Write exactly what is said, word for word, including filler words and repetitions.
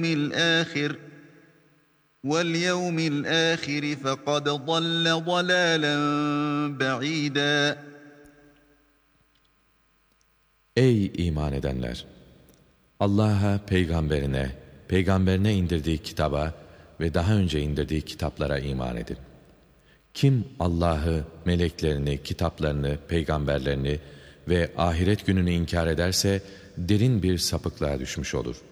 الآخر وَالْيَوْمِ الْآخِرِ فَقَدْ ضَلَّ ضَلَالًا بَعِيدًا. Ey iman edenler! Allah'a, peygamberine, peygamberine indirdiği kitaba ve daha önce indirdiği kitaplara iman edin. Kim Allah'ı, meleklerini, kitaplarını, peygamberlerini ve ahiret gününü inkar ederse derin bir sapıklığa düşmüş olur.